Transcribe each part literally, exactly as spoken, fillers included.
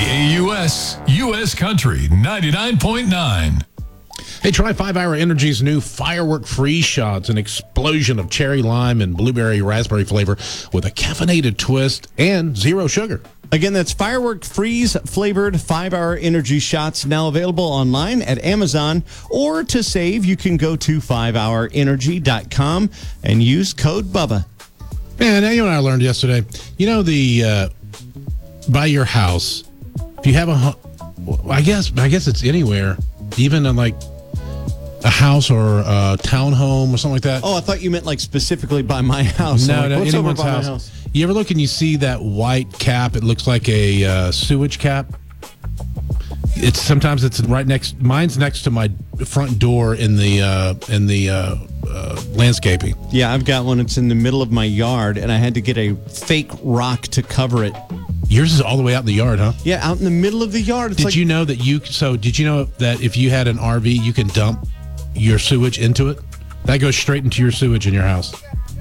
A U S, U S Country ninety-nine point nine. Hey, try five hour Energy's new Firework Freeze Shots, an explosion of cherry lime and blueberry raspberry flavor with a caffeinated twist and zero sugar. Again, that's Firework Freeze flavored five hour Energy Shots, now available online at Amazon. Or to save, you can go to five hour energy dot com and use code BUBBA. Man, you know what I learned yesterday? You know, the uh, by your house, if you have a, well, I guess, I guess it's anywhere, even in like a house or a townhome or something like that. Oh, I thought you meant like specifically by my house. No, like, no, what's anyone's over by house. my house? You ever look and you see that white cap? It looks like a uh, sewage cap. It's sometimes it's right next. Mine's next to my front door in the uh, in the uh, uh, landscaping. Yeah, I've got one. It's in the middle of my yard, and I had to get a fake rock to cover it. Yours is all the way out in the yard, huh? Yeah, out in the middle of the yard. It's did like, you know that you? So did you know that if you had an R V, you can dump your sewage into it? That goes straight into your sewage in your house.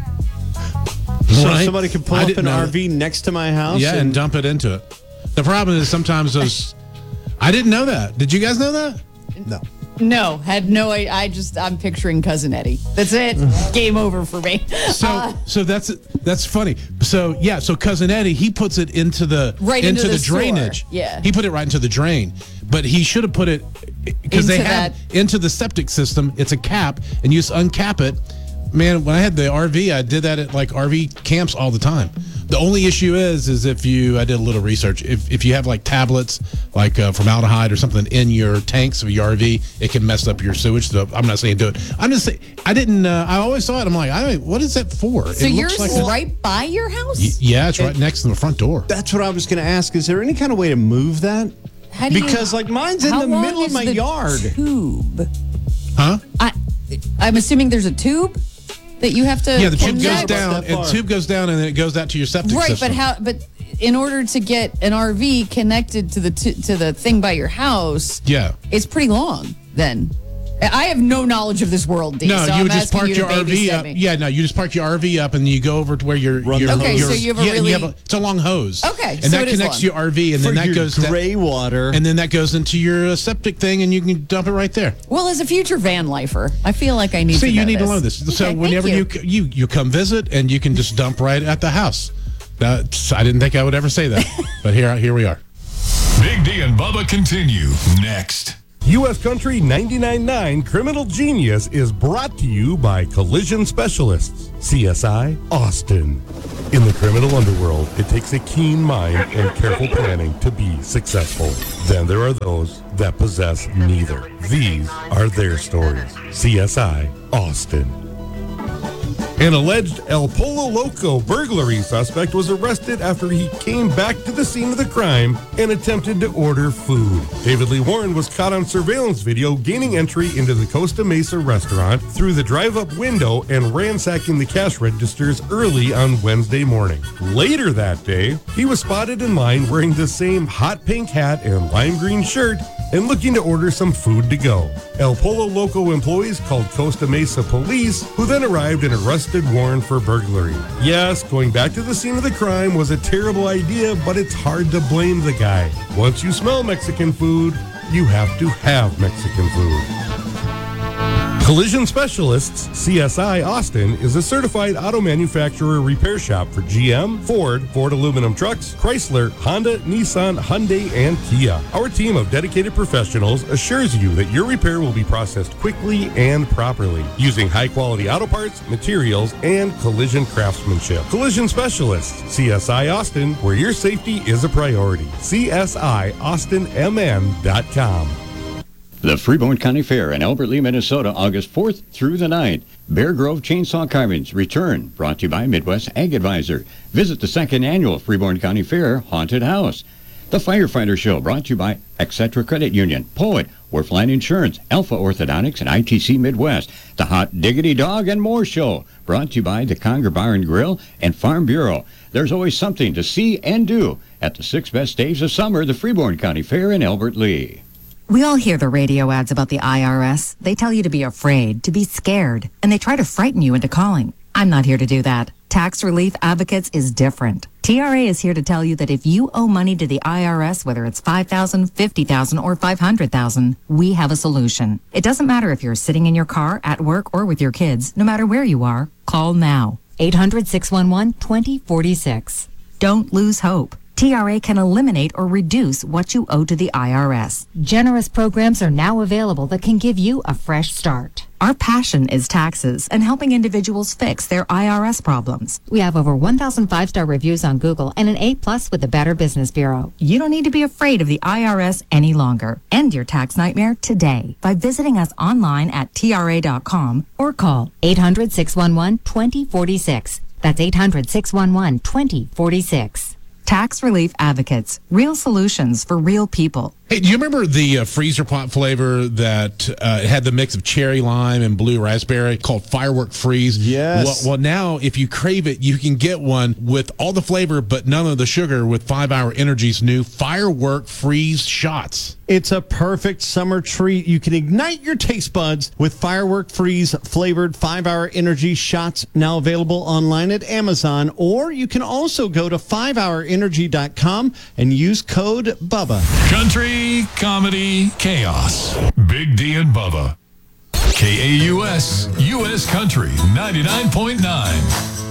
So Right? somebody can pull I up didn't an know R V that. next to my house? Yeah, and dump it into it. The problem is sometimes those. I didn't know that. Did you guys know that? No. No, had no idea. I just, I'm picturing Cousin Eddie. That's it. Game over for me. So, Uh, so that's that's funny. So, yeah. So, Cousin Eddie, he puts it into the Right into the, the sewer. drainage. Yeah. he put it right into the drain, but he should have put it because they Into have that- into the septic system. It's a cap, and you just uncap it. Man, when I had the R V, I did that at like R V camps all the time. The only issue is, is if you, I did a little research. If if you have like tablets, like uh, formaldehyde or something in your tanks of your R V, it can mess up your sewage. So I'm not saying do it. I'm just saying, I didn't, uh, I always saw it. I'm like, I don't, what is that for? so it yours looks like is a- right by your house? Y- yeah, it's right next to the front door. That's what I was going to ask. Is there any kind of way to move that? How do you- Because, like, mine's in How the long middle of is my the yard. Tube. Huh? I, I'm assuming there's a tube that you have to. Yeah, the tube goes connect? down, that and far. tube goes down, and then it goes out to your septic Right, system. but how? But in order to get an R V connected to the t- to the thing by your house, Yeah. it's pretty long. Then I have no knowledge of this world, D. No, so you I'm would just asking park you your to R V babysit up. me. Yeah, no, you just park your R V up, and you go over to where your Run your. the Okay, your- so you have a yeah, and really- you have a, it's a long hose. Okay, and so that it is connects long. to your R V, and For then that your goes down- gray water. and then that goes into your uh, septic thing, and you can dump it right there. Well, as a future van lifer, I feel like I need See, to you know need this. to know this. So Okay, whenever thank you. you you come visit, and you can just dump right at the house. That's, I didn't think I would ever say that, but here here we are. Big D and Bubba continue next. U S Country ninety-nine point nine Criminal Genius is brought to you by Collision Specialists, C S I Austin. In the criminal underworld, it takes a keen mind and careful planning to be successful. Then there are those that possess neither. These are their stories. C S I Austin. An alleged El Polo Loco burglary suspect was arrested after he came back to the scene of the crime and attempted to order food. David Lee Warren was caught on surveillance video gaining entry into the Costa Mesa restaurant through the drive-up window and ransacking the cash registers early on Wednesday morning. Later that day, he was spotted in line wearing the same hot pink hat and lime green shirt and looking to order some food to go. El Polo Loco employees called Costa Mesa police, who then arrived and arrested Warren for burglary. Yes, going back to the scene of the crime was a terrible idea, but it's hard to blame the guy. Once you smell Mexican food, you have to have Mexican food. Collision Specialists, C S I Austin, is a certified auto manufacturer repair shop for G M, Ford, Ford aluminum trucks, Chrysler, Honda, Nissan, Hyundai, and Kia. Our team of dedicated professionals assures you that your repair will be processed quickly and properly, using high-quality auto parts, materials, and collision craftsmanship. Collision Specialists, C S I Austin, where your safety is a priority. C S I Austin M N dot com. The Freeborn County Fair in Albert Lee, Minnesota, August fourth through the ninth. Bear Grove Chainsaw Carvings return, brought to you by Midwest Ag Advisor. Visit the second annual Freeborn County Fair Haunted House. The Firefighter Show, brought to you by Etc Credit Union, Poet, Worthline Insurance, Alpha Orthodontics, and I T C Midwest. The Hot Diggity Dog and More Show, brought to you by the Conger Bar and Grill and Farm Bureau. There's always something to see and do at the six best days of summer, the Freeborn County Fair in Albert Lee. We all hear the radio ads about the I R S. They tell you to be afraid, to be scared, and they try to frighten you into calling. I'm not here to do that. Tax Relief Advocates is different. T R A is here to tell you that if you owe money to the I R S, whether it's five thousand dollars, fifty thousand dollars, or five hundred thousand dollars, we have a solution. It doesn't matter if you're sitting in your car, at work, or with your kids. No matter where you are, call now. eight hundred, six one one, two zero four six. Don't lose hope. T R A can eliminate or reduce what you owe to the I R S. Generous programs are now available that can give you a fresh start. Our passion is taxes and helping individuals fix their I R S problems. We have over one thousand five-star reviews on Google and an A plus with the Better Business Bureau. You don't need to be afraid of the I R S any longer. End your tax nightmare today by visiting us online at T R A dot com or call eight hundred, six one one, two zero four six. That's eight hundred, six one one, two zero four six. Tax Relief Advocates. Real solutions for real people. Hey, do you remember the uh, freezer pot flavor that uh, had the mix of cherry lime and blue raspberry called Firework Freeze? Yes. Well, well, now if you crave it, you can get one with all the flavor but none of the sugar with five hour Energy's new Firework Freeze shots. It's a perfect summer treat. You can ignite your taste buds with Firework Freeze flavored five hour Energy shots, now available online at Amazon, or you can also go to five hour energy dot com and use code BUBBA. Country, comedy, chaos. Big D and Bubba. K A U S, U S Country ninety-nine point nine.